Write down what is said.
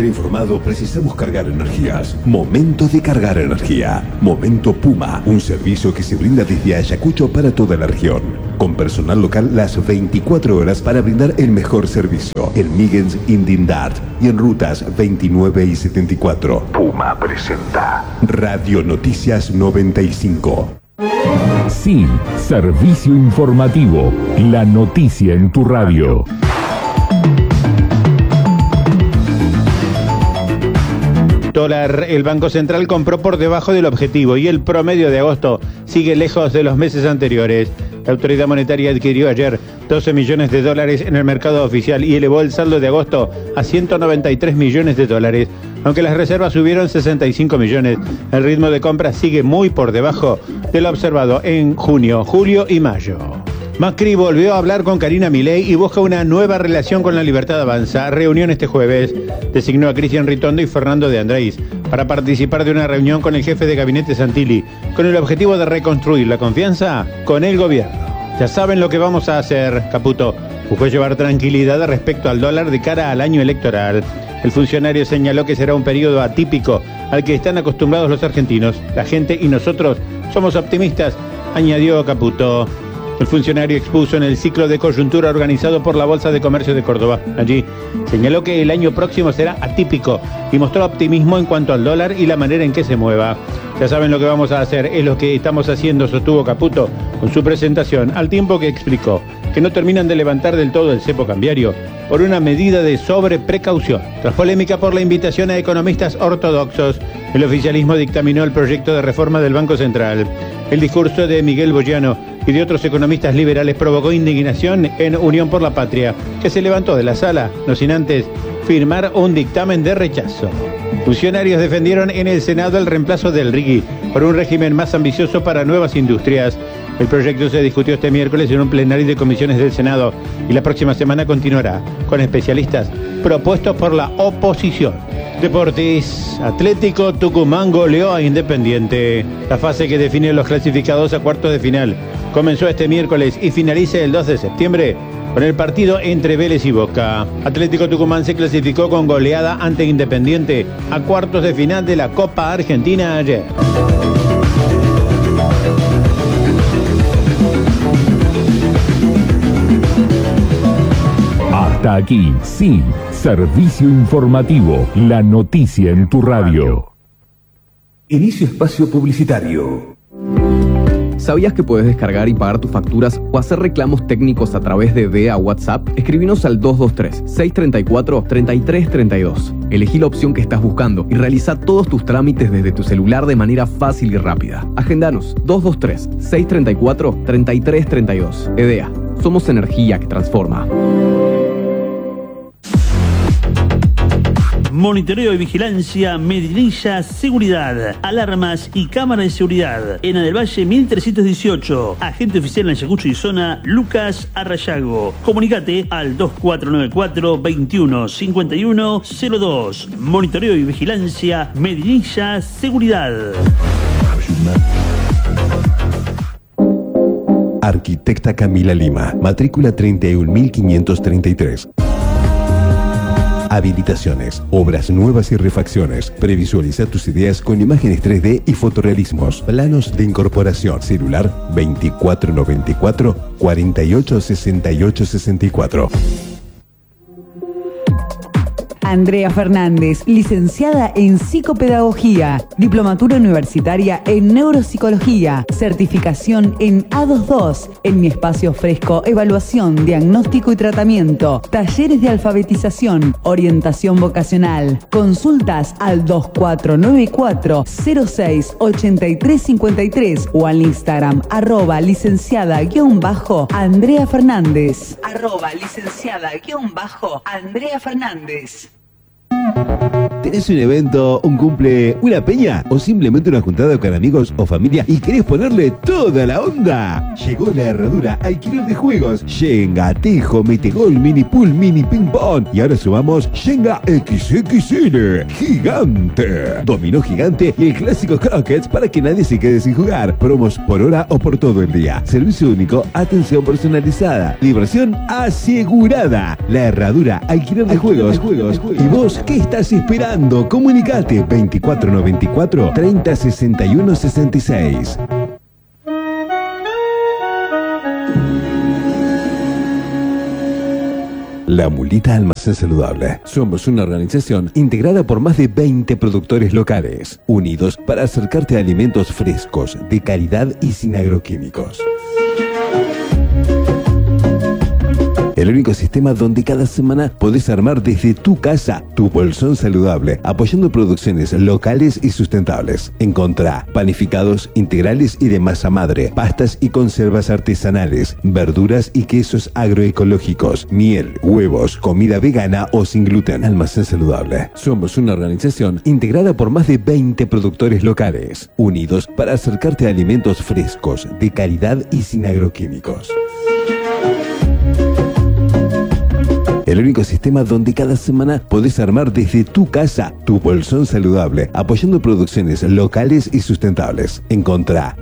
viajero informado, precisamos cargar energías. Momento de cargar energía. Momento Puma, un servicio que se brinda desde Ayacucho para toda la región. Con personal local las 24 horas para brindar el mejor servicio. En Migens, Indindart y en rutas 29 y 74. Puma presenta Radio Noticias 95. Sí, servicio informativo. La noticia en tu radio. Dólar, el Banco Central compró por debajo del objetivo y el promedio de agosto sigue lejos de los meses anteriores. La autoridad monetaria adquirió ayer 12 millones de dólares en el mercado oficial y elevó el saldo de agosto a 193 millones de dólares. Aunque las reservas subieron 65 millones, el ritmo de compra sigue muy por debajo de lo observado en junio, julio y mayo. Macri volvió a hablar con Karina Milei y busca una nueva relación con La Libertad Avanza. Reunión este jueves. Designó a Cristian Ritondo y Fernando de Andrés para participar de una reunión con el jefe de gabinete Santilli, con el objetivo de reconstruir la confianza con el gobierno. Ya saben lo que vamos a hacer, Caputo. Buscó llevar tranquilidad respecto al dólar de cara al año electoral. El funcionario señaló que será un periodo atípico al que están acostumbrados los argentinos. La gente y nosotros somos optimistas, añadió Caputo. El funcionario expuso en el ciclo de coyuntura organizado por la Bolsa de Comercio de Córdoba. Allí señaló que el año próximo será atípico y mostró optimismo en cuanto al dólar y la manera en que se mueva. Ya saben lo que vamos a hacer, es lo que estamos haciendo, sostuvo Caputo con su presentación, al tiempo que explicó que no terminan de levantar del todo el cepo cambiario por una medida de sobreprecaución. Tras polémica por la invitación a economistas ortodoxos, el oficialismo dictaminó el proyecto de reforma del Banco Central. El discurso de Miguel Boyano y de otros economistas liberales provocó indignación en Unión por la Patria, que se levantó de la sala, no sin antes firmar un dictamen de rechazo. Funcionarios defendieron en el Senado el reemplazo del RIGI por un régimen más ambicioso para nuevas industrias. El proyecto se discutió este miércoles en un plenario de comisiones del Senado y la próxima semana continuará con especialistas propuestos por la oposición. Deportes, Atlético Tucumán goleó a Independiente. La fase que define los clasificados a cuartos de final comenzó este miércoles y finaliza el 2 de septiembre con el partido entre Vélez y Boca. Atlético Tucumán se clasificó con goleada ante Independiente a cuartos de final de la Copa Argentina ayer. Hasta aquí, sí, servicio informativo, la noticia en tu radio. Inicio espacio publicitario. ¿Sabías que puedes descargar y pagar tus facturas o hacer reclamos técnicos a través de DEA WhatsApp? Escribinos al 223-634-3332. Elegí la opción que estás buscando y realiza todos tus trámites desde tu celular de manera fácil y rápida. Agendanos 223-634-3332. EDEA. Somos energía que transforma. Monitoreo y vigilancia, Medinilla Seguridad, alarmas y cámaras de seguridad. Ena del Valle 1318. Agente oficial en Ayacucho y zona, Lucas Arrayago. Comunicate al 2494-215102. Monitoreo y vigilancia, Medinilla Seguridad. Arquitecta Camila Lima, matrícula 31533. Habilitaciones, obras nuevas y refacciones. Previsualiza tus ideas con imágenes 3D y fotorrealismos. Planos de incorporación. Celular 2494 486864. Andrea Fernández, licenciada en Psicopedagogía, diplomatura universitaria en Neuropsicología, certificación en A22, en Mi Espacio Fresco, evaluación, diagnóstico y tratamiento, talleres de alfabetización, orientación vocacional, consultas al 2494-068353 o al Instagram @licenciada_Andrea Fernández. @licenciada_Andrea Fernández. ¿Tenés un evento, un cumple, una peña o simplemente una juntada con amigos o familia y querés ponerle toda la onda? Llegó la herradura alquiler de juegos. Shenga, Tejo, Metegol, Mini Pool, Mini Ping Pong. Y ahora sumamos Shenga XXL, gigante. Dominó gigante y el clásico Croquets para que nadie se quede sin jugar. Promos por hora o por todo el día. Servicio único, atención personalizada. Diversión asegurada. La herradura alquiler de juegos. ¿Y vos qué estás esperando? Comunicate 2494 3061 66. La Mulita Almacén Saludable. Somos una organización integrada por más de 20 productores locales, unidos para acercarte a alimentos frescos, de calidad y sin agroquímicos. El único sistema donde cada semana podés armar desde tu casa tu bolsón saludable, apoyando producciones locales y sustentables. Encontrá panificados integrales y de masa madre, pastas y conservas artesanales, verduras y quesos agroecológicos, miel, huevos, comida vegana o sin gluten. Almacén Saludable. Somos una organización integrada por más de 20 productores locales, unidos para acercarte a alimentos frescos, de calidad y sin agroquímicos. El único sistema donde cada semana podés armar desde tu casa tu bolsón saludable, apoyando producciones locales y sustentables. Encontrá